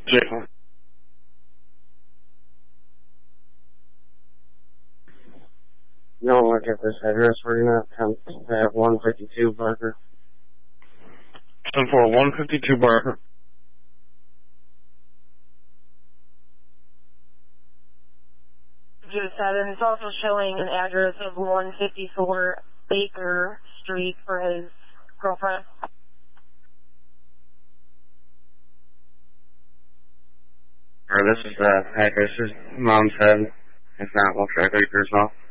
Jason. You don't look at this address. We're going to have 152 Barker. 10-4, 152 Barker. Just 7. It's also showing an address of 154 Baker Street for his girlfriend. This is the address his mom said. It's not looks like Baker's well.